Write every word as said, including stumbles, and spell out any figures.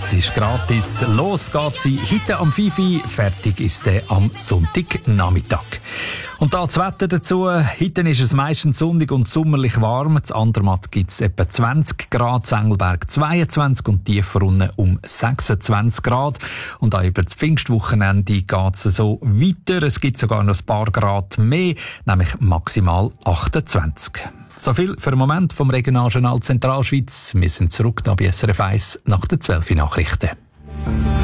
Das ist gratis. Los geht sie heute am fünf Uhr. Fertig ist der am Sonntagnachmittag. Und da das Wetter dazu. Heute ist es meistens sonnig und sommerlich warm. In Andermatt gibt es etwa zwanzig Grad, Engelberg zweiundzwanzig und Tiefenrunde um sechsundzwanzig Grad. Und auch über das Pfingstwochenende geht es so weiter. Es gibt sogar noch ein paar Grad mehr, nämlich maximal achtundzwanzig. So viel für den Moment vom Regionaljournal Zentralschweiz. Wir sind zurück da bei S R F eins nach den zwölf Nachrichten.